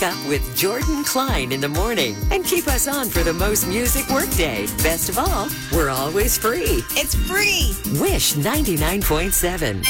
Wake up with Jordan Klein in the morning and keep us on for the most music workday. Best of all, we're always free. It's free. Wish 99.7.